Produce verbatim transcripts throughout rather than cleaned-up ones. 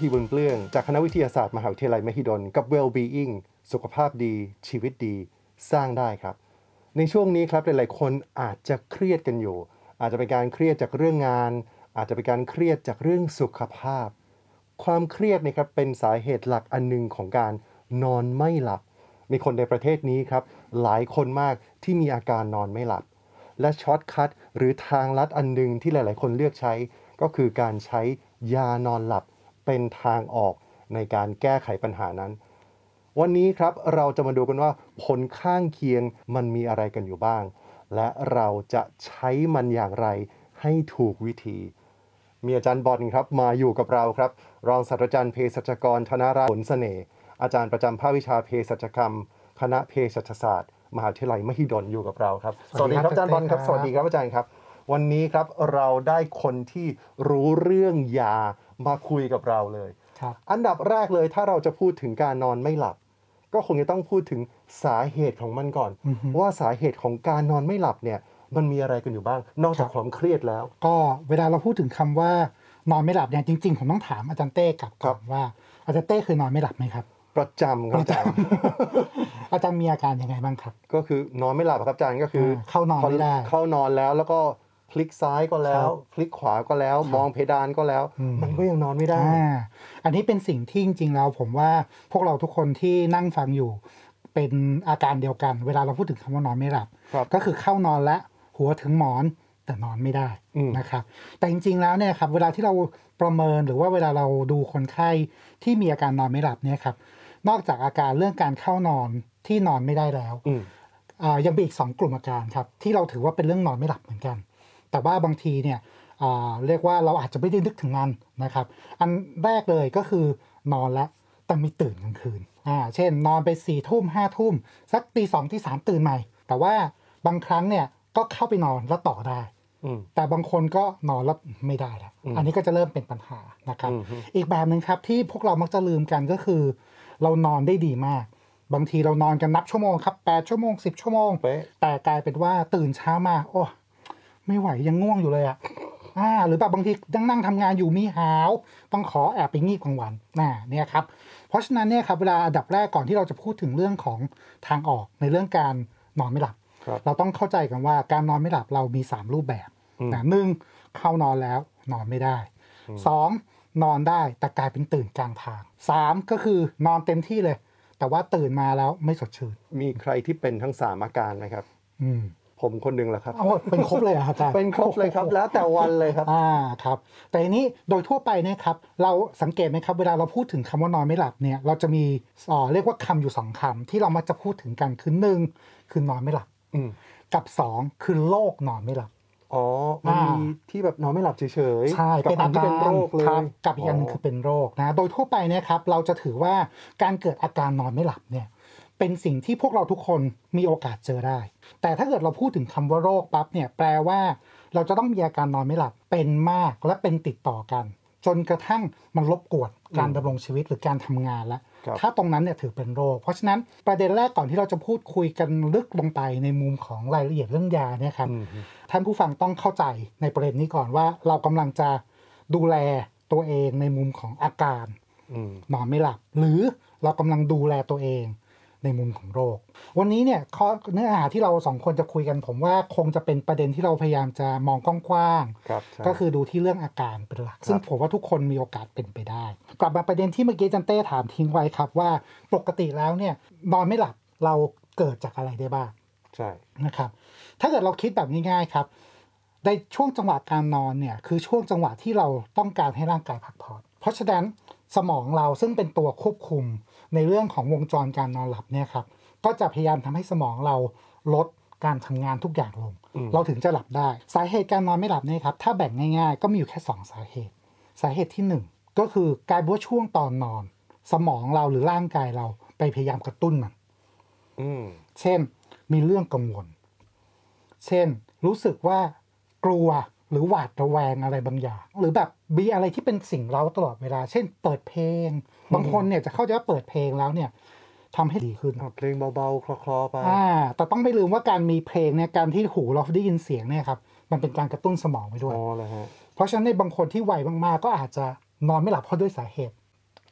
พีบุญเปลื้องจากคณะวิทยาศาสตร์มหาวิทยาลัยมหิดลกับ Well-being สุขภาพดีชีวิตดีสร้างได้ครับในช่วงนี้ครับหลายๆคนอาจจะเครียดกันอยู่อาจจะเป็นการเครียดจากเรื่องงานอาจจะเป็นการเครียดจากเรื่องสุขภาพความเครียดนะครับเป็นสาเหตุหลักอันหนึ่งของการนอนไม่หลับมีคนในประเทศนี้ครับหลายคนมากที่มีอาการนอนไม่หลับและช็อตคัทหรือทางลัดอันหนึ่งที่หลายๆคนเลือกใช้ก็คือการใช้ยานอนหลับเป็นทางออกในการแก้ไขปัญหานั้นวันนี้ครับเราจะมาดูกันว่าผลข้างเคียงมันมีอะไรกันอยู่บ้างและเราจะใช้มันอย่างไรให้ถูกวิธีมีอาจารย์บอลครับมาอยู่กับเราครับรองศาสตราจารย์เภสัชกรธนรัตน์ผลเสน่ห์อาจารย์ประจำภาควิชาเภสัชกรรมคณะเภสัชศาสตร์มหาวิทยาลัยมหิดลอยู่กับเราครับสวัสดีครับอาจารย์บอลครับสวัสดีครับอาจารย์ครับวันนี้ครับเราได้คนที่รู้เรื่องยามาคุยกับเราเลยอันดับแรกเลยถ้าเราจะพูดถึงการนอนไม่หลับก็คงจะต้องพูดถึงสาเหตุของมันก่อน uh-huh. ว่าสาเหตุของการนอนไม่หลับเนี่ยมันมีอะไรกันอยู่บ้างนอกจากความเครียดแล้วก็เวลาเราพูดถึงคำว่านอนไม่หลับเนี่ยจริงๆผมต้องถามอาจารย์เต้กลับก่อนว่าอาจารย์เต้เคยนอนไม่หลับไหมครับประจำครับอาจารย์อาจารย์มีอาการยังไงบ้างครับก็คือนอนไม่หลับครับอาจารย์ก็คือเข้านอนไม่ได้เข้านอนแล้วแล้วก็พลิกซ้ายก็แล้วพลิกขวาก็แล้วมองเพดานก็แล้วมันก็ยังนอนไม่ได้อันนี้เป็นสิ่งที่จริงๆแล้วผมว่าพวกเราทุกคนที่นั่งฟังอยู่เป็นอาการเดียวกันเวลาเราพูดถึงคำว่านอนไม่หลับก็คือเข้านอนและหัวถึงหมอนแต่นอนไม่ได้นะครับแต่จริงๆแล้วเนี่ยครับเวลาที่เราประเมินหรือว่าเวลาเราดูคนไข้ที่มีอาการนอนไม่หลับเนี่ยครับนอกจากอาการเรื่องการเข้านอนที่นอนไม่ได้แล้วยังมีอีกสองกลุ่มอาการครับที่เราถือว่าเป็นเรื่องนอนไม่หลับเหมือนกันแต่ว่าบางทีเนี่ยเรียกว่าเราอาจจะไม่ได้นึกถึงมันนะครับอันแรกเลยก็คือนอนแล้วแต่มีตื่นกลางคืนอ่าเช่นนอนไปสี่ทุ่มห้าทุ่มสักตีสองตีสามตื่นใหม่แต่ว่าบางครั้งเนี่ยก็เข้าไปนอนแล้วต่อได้แต่บางคนก็นอนแล้วไม่ได้แล้วอันนี้ก็จะเริ่มเป็นปัญหานะครับอีกแบบนึงครับที่พวกเรามักจะลืมกันก็คือเรานอนได้ดีมากบางทีเรานอนกันนับชั่วโมงครับแปดชั่วโมงสิบชั่วโมงแต่กลายเป็นว่าตื่นเช้ามาโอ้ไม่ไหวยังง่วงอยู่เลยอ่ะอ่าหรือแบบบางทีนั่งนั่งทำงานอยู่มีหาวต้องขอแอบไปงีบกลางวันน่ะเนี่ยครับเพราะฉะนั้นเนี่ยครับเวลาอันดับแรกก่อนที่เราจะพูดถึงเรื่องของทางออกในเรื่องการนอนไม่หลับเราต้องเข้าใจกันว่าการนอนไม่หลับเรามีสามรูปแบบนะหนึ่งเข้านอนแล้วนอนไม่ได้สองนอนได้แต่กลายเป็นตื่นกลางทางสามก็คือนอนเต็มที่เลยแต่ว่าตื่นมาแล้วไม่สดชื่นมีใครที่เป็นทั้งสามอาการไหมครับอืมผมคนหนึ่งแหละครับเป็นครบเลยอาจารย์เป็นครบเลยครับแล้วแต่วันเลยครับอ่าครับแต่อันนี้โดยทั่วไปเนี่ยครับเราสังเกตไหมครับเวลาเราพูดถึงคำว่านอนไม่หลับเนี่ยเราจะมีอ่อเรียกว่าคำอยู่สองคำที่เรามักจะพูดถึงกันคือหนึ่งคือนอนไม่หลับกับสองคือโรคนอนไม่หลับอ๋อมันมีที่แบบนอนไม่หลับเฉยๆใช่เป็นอาการเป็นโรคเลยกับอีกอย่างนึงคือเป็นโรคนะโดยทั่วไปเนี่ยครับเราจะถือว่าการเกิดอาการนอนไม่หลับเนี่ยเป็นสิ่งที่พวกเราทุกคนมีโอกาสเจอได้แต่ถ้าเกิดเราพูดถึงคำว่าโรคปั๊บเนี่ยแปลว่าเราจะต้องมีอาการนอนไม่หลับเป็นมากและเป็นติดต่อกันจนกระทั่งมันรบกวนการดำรงชีวิตหรือการทำงานแล้วถ้าตรงนั้นเนี่ยถือเป็นโรคเพราะฉะนั้นประเด็นแรกก่อนที่เราจะพูดคุยกันลึกลงไปในมุมของรายละเอียดเรื่องยาเนี่ยครับท่านผู้ฟังต้องเข้าใจในประเด็นนี้ก่อนว่าเรากำลังจะดูแลตัวเองในมุมของอาการนอนไม่หลับหรือเรากำลังดูแลตัวเองในมุมของโรควันนี้เนี่ยข้อเนื้อหาที่เราสองคนจะคุยกันผมว่าคงจะเป็นประเด็นที่เราพยายามจะมองกว้างๆก็คือดูที่เรื่องอาการเป็นหลักซึ่งผมว่าทุกคนมีโอกาสเป็นไปได้กลับมาประเด็นที่เมื่อกี้จันเต้ถามทิ้งไว้ครับว่าปกติแล้วเนี่ยนอนไม่หลับเราเกิดจากอะไรได้บ้างใช่นะครับถ้าเกิดเราคิดแบบง่ายๆครับในช่วงจังหวะการนอนเนี่ยคือช่วงจังหวะที่เราต้องการให้ร่างกายพักผ่อนเพราะฉะนั้นสมองเราซึ่งเป็นตัวควบคุมในเรื่องของวงจรการนอนหลับเนี่ยครับก็จะพยายามทำให้สมองเราลดการทำงานทุกอย่างลงเราถึงจะหลับได้สาเหตุการนอนไม่หลับเนี่ยครับถ้าแบ่งง่ายๆก็มีอยู่แค่สองสาเหตุสาเหตุที่หนึ่งก็คือกลายเป็นว่าช่วงตอนนอนสมองเราหรือร่างกายเราไปพยายามกระตุ้นมันเช่นมีเรื่องกังวลเช่นรู้สึกว่ากลัวหรือหวาดระแวงอะไรบางอย่างหรือแบบมีอะไรที่เป็นสิ่งเร้าตลอดเวลาเช่นเปิดเพลงบางคนเนี่ยจะเข้าใจว่าเปิดเพลงแล้วเนี่ยทำให้ดีขึ้นเพลงเบาๆคลอๆไปอ่าแต่ต้องไม่ลืมว่าการมีเพลงเนี่ยการที่หูเราได้ยินเสียงเนี่ยครับมันเป็นการกระตุ้นสมองไปด้วยอ๋อเหรอฮะเพราะฉะนั้นในบางคนที่ไวมากๆก็อาจจะนอนไม่หลับเพราะด้วยสาเหตุ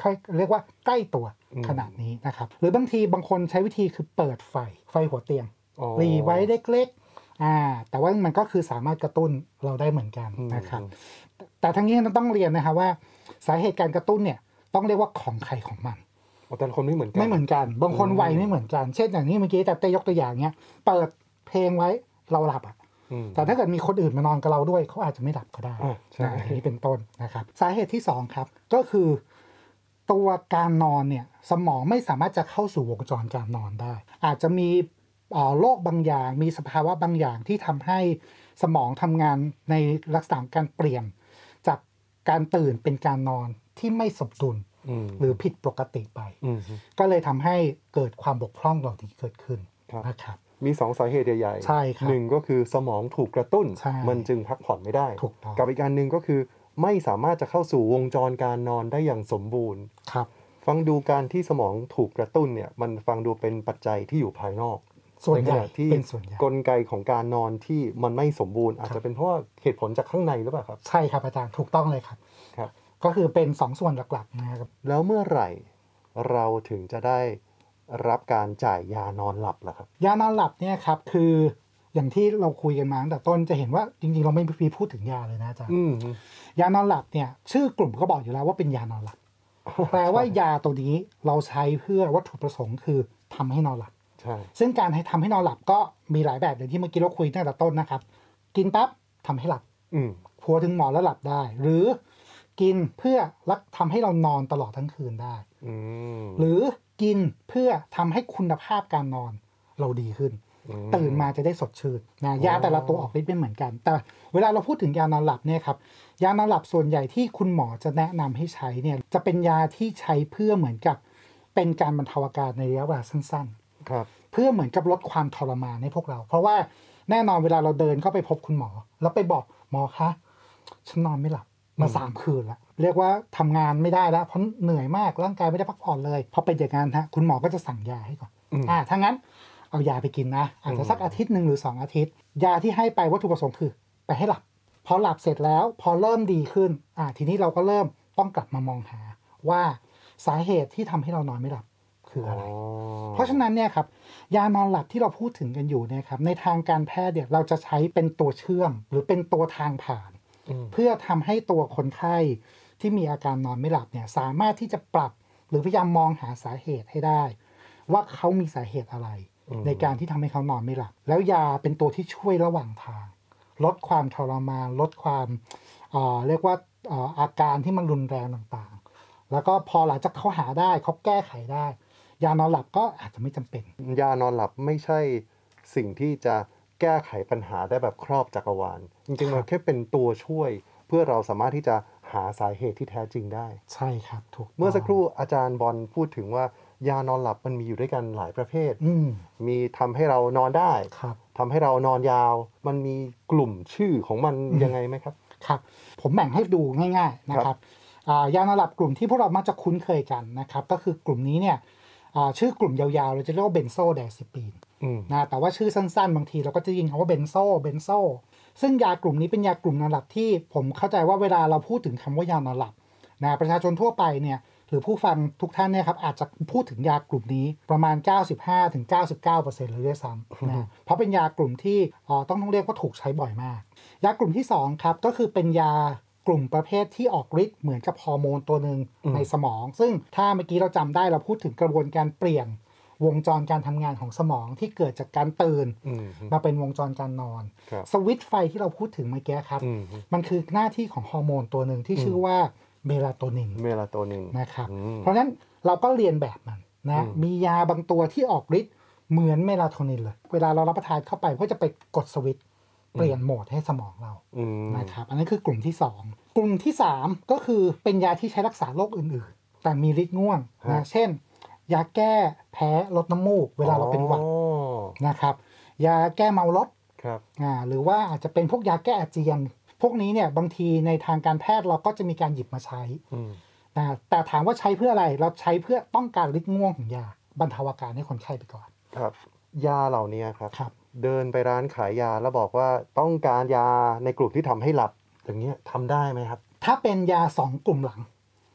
ค่อยเรียกว่าใกล้ตัวขนาดนี้นะครับหรือบางทีบางคนใช้วิธีคือเปิดไฟไฟหัวเตียงหรี่ไว้เล็กๆอ่าแต่ว่ามันก็คือสามารถกระตุ้นเราได้เหมือนกันนะครับแต่ทั้งนี้ต้องเรียนนะครับว่าสาเหตุการกระตุ้นเนี่ยต้องเรียกว่าของใครของมันแต่ละคนไม่เหมือนกันไม่เหมือนกันบางคนวัยไม่เหมือนกันเช่นอย่างนี้เมื่อกี้แต่เต้ยกตัวอย่างเนี้ยเปิดเพลงไว้เราหลับอ่ะแต่ถ้าเกิดมีคนอื่นมานอนกับเราด้วยเขาอาจจะไม่หลับก็ได้นะนี่เป็นต้นนะครับสาเหตุที่สองครับก็คือตัวการนอนเนี่ยสมองไม่สามารถจะเข้าสู่วงจรการนอนได้อาจจะมีโรคบางอย่างมีสภาวะบางอย่างที่ทำให้สมองทำงานในลักษณะการเปลี่ยนจากการตื่นเป็นการนอนที่ไม่สมดุลหรือผิดปกติไปก็เลยทำให้เกิดความบกพร่องเหล่านี้เกิดขึ้นนะครับมีสองสาเหตุใหญ่ๆใช่ครับหนึ่งก็คือสมองถูกกระตุ้นมันจึงพักผ่อนไม่ได้กับอีกการหนึ่งก็คือไม่สามารถจะเข้าสู่วงจรการนอนได้อย่างสมบูรณ์ครับฟังดูการที่สมองถูกกระตุ้นเนี่ยมันฟังดูเป็นปัจจัยที่อยู่ภายนอกส่วนใหญ่ที่เป็นส่วนใหญ่กลไกของการนอนที่มันไม่สมบูรณ์อาจจะเป็นเพราะว่าเหตุผลจากข้างในหรือเปล่าครับใช่ครับอาจารย์ถูกต้องเลยครับครับก็คือเป็นสองส่วนหลักๆนะครับแล้วเมื่อไหร่เราถึงจะได้รับการจ่ายยานอนหลับล่ะครับยานอนหลับเนี่ยครับคืออย่างที่เราคุยกันมาตั้งแต่ต้นจะเห็นว่าจริงๆเราไม่มีพูดถึงยาเลยนะอาจารย์ยานอนหลับเนี่ยชื่อกลุ่มก็บอกอยู่แล้วว่าเป็นยานอนหลับแปลว่ายาตัวนี้เราใช้เพื่อวัตถุประสงค์คือทำให้นอนหลับใช่ซึ่งการให้ทำให้นอนหลับก็มีหลายแบบอย่างที่เมื่อกี้เราคุยตั้งแต่ต้นนะครับกินปั๊บทำให้หลับหัวถึงหมอนแล้วหลับได้หรือกินเพื่อรักทำให้เรานอนตลอดทั้งคืนได้หรือกินเพื่อทำให้คุณภาพการนอนเราดีขึ้นตื่นมาจะได้สดชื่นนะยาแต่ละตัวออกฤทธิ์ไม่เหมือนกันแต่เวลาเราพูดถึงยานอนหลับเนี่ยครับยานอนหลับส่วนใหญ่ที่คุณหมอจะแนะนำให้ใช้เนี่ยจะเป็นยาที่ใช้เพื่อเหมือนกับเป็นการบรรเทาอาการในระยะเวลาสั้นๆครับเพื่อเหมือนกับลดความทรมานให้พวกเราเพราะว่าแน่นอนเวลาเราเดินเข้าไปพบคุณหมอแล้วไปบอกหมอคะฉันนอนไม่หลับมาสามคืนแล้วเรียกว่าทำงานไม่ได้แล้วเพราะเหนื่อยมากร่างกายไม่ได้พักผ่อนเลยพอเป็นอย่างนั้นฮะคุณหมอก็จะสั่งยาให้ก่อนอ่าถ้างั้นเอายาไปกินนะอาจจะสักอาทิตย์หนึ่งหรือสองอาทิตย์ยาที่ให้ไปวัตถุประสงค์คือไปให้หลับพอหลับเสร็จแล้วพอเริ่มดีขึ้นอ่าทีนี้เราก็เริ่มต้องกลับมามองหาว่าสาเหตุที่ทำให้เรานอนไม่หลับคืออะไรเพราะฉะนั้นเนี่ยครับยานอนหลับที่เราพูดถึงกันอยู่เนี่ยครับในทางการแพทย์เนี่ยเราจะใช้เป็นตัวเชื่อมหรือเป็นตัวทางผ่านเพื่อทำให้ตัวคนไข้ที่มีอาการนอนไม่หลับเนี่ยสามารถที่จะปรับหรือพยายามมองหาสาเหตุให้ได้ว่าเขามีสาเหตุอะไรในการที่ทำให้เขานอนไม่หลับแล้วยาเป็นตัวที่ช่วยระหว่างทางลดความทรมานลดความเอ่อเรียกว่าเอ่ออาการที่มันรุนแรงต่างๆแล้วก็พอหลังจากเขาหาได้เขาแก้ไขได้ยานอนหลับก็อาจจะไม่จำเป็นยานอนหลับไม่ใช่สิ่งที่จะแก้ไขปัญหาได้แบบครอบจักรวาลจริงๆมันแค่เป็นตัวช่วยเพื่อเราสามารถที่จะหาสาเหตุที่แท้จริงได้ใช่ครับถูกเมื่อสักครู่อาจารย์บอลพูดถึงว่ายานอนหลับมันมีอยู่ด้วยกันหลายประเภทมมีทำให้เรานอนได้ทำให้เรานอนยาวมันมีกลุ่มชื่อของมันยังไงไหมครับครับผมแบ่งให้ดูง่ายๆนะครับยานอนหลับกลุ่มที่พวกเรามักจะคุ้นเคยกันนะครับก็คือกลุ่มนี้เนี่ยชื่อกลุ่มยาวๆเราจะเรียกว่าเบนโซไดอะซิปีนนะแต่ว่าชื่อสั้นๆบางทีเราก็จะยิงคำว่าเบนโซเบนโซซึ่งยากลุ่มนี้เป็นยากลุ่มนอนหลับที่ผมเข้าใจว่าเวลาเราพูดถึงคำว่ายานอนหลับนะประชาชนทั่วไปเนี่ยหรือผู้ฟังทุกท่านเนี่ยครับอาจจะพูดถึงยากลุ่มนี้ประมาณ เก้าสิบห้าถึงเก้าสิบเก้าเปอร์เซ็นต์ เลยด้วยซ้ำนะเพราะเป็นยากลุ่มที่ต้องต้องเรียกว่าถูกใช้บ่อยมากยากลุ่มที่สองครับก็คือเป็นยากลุ่มประเภทที่ออกฤทธิ์เหมือนกับฮอร์โมนตัวหนึ่งในสมองซึ่งถ้าเมื่อกี้เราจำได้เราพูดถึงกระบวนการเปลี่ยนวงจรการทำงานของสมองที่เกิดจากการตื่นมาเป็นวงจรการนอนสวิตช์ไฟที่เราพูดถึงเมื่อกี้ครับมันคือหน้าที่ของฮอร์โมนตัวหนึ่งที่ชื่อว่าเมลาโทนินเมลาโทนินนะครับเพราะฉะนั้นเราก็เรียนแบบมันนะมียาบางตัวที่ออกฤทธิ์เหมือนเมลาโทนินเลยเวลาเรารับประทานเข้าไปก็จะไปกดสวิตช์เปลี่ยนโหมดให้สมองเรานะครับอันนี้คือกลุ่มที่สองกลุ่มที่สามก็คือเป็นยาที่ใช้รักษาโรคอื่นๆแต่มีฤทธิ์ง่วงนะเช่นยาแก้แพ้ลดน้ำมูกเวลาเราเป็นหวัดนะครับยาแก้เมารถอ่าหรือว่าอาจจะเป็นพวกยาแก้อาเจียนพวกนี้เนี่ยบางทีในทางการแพทย์เราก็จะมีการหยิบมาใช้นะแต่ถามว่าใช้เพื่ออะไรเราใช้เพื่อต้องการฤทธิ์ง่วงของยาบรรเทาอาการให้คนไข้ไปก่อนครับยาเหล่านี้ครับเดินไปร้านขายยาแล้วบอกว่าต้องการยาในกลุ่มที่ทำให้หลับอย่างเงี้ยทำได้ไหมครับถ้าเป็นยาสองกลุ่มหลัง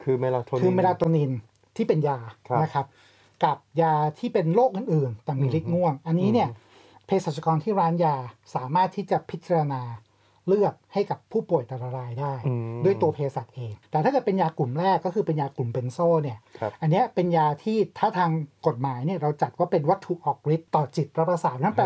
คือเมลาโทนินคือเมลาโทนินที่เป็นยาครับนะครับกับยาที่เป็นโรคอื่นๆแต่มีฤทธิ์ง่วง อันนี้เนี่ยเภสัชกรที่ร้านยาสามารถที่จะพิจารณาเลือกให้กับผู้ป่วยแต่ละรายได้อืมด้วยตัวเภสัชเอง แต่ถ้าเกิดเป็นยากลุ่มแรกก็คือเป็นยากลุ่มเบนโซเนี่ยครับอันเนี้ยเป็นยาที่ถ้าทางกฎหมายเนี่ยเราจัดว่าเป็นวัตถุออกฤทธิ์ต่อจิตประสาทนั่นแปล